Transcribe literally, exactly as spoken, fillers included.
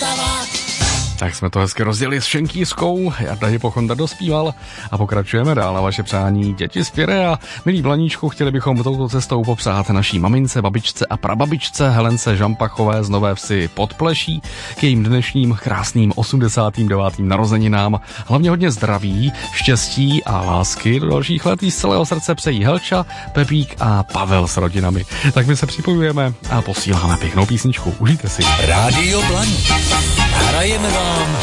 Tak jsme to hezky rozdělili s Šenkýskou, Jarda Hypochondra dospíval a pokračujeme dál na vaše přání děti zpěre a milí Blaníčku, chtěli bychom touto cestou popřát naší mamince, babičce a prababičce Helence Žampachové z Nové Vsi pod Pleší k jejím dnešním krásným osmdesátým devátým narozeninám. Hlavně hodně zdraví, štěstí a lásky do dalších let jí z celého srdce přejí Helča, Pepík a Pavel s rodinami. Tak my se připojujeme a posíláme pěknou písničku. Užijte si. Rádio Blaník. Hrajeme vám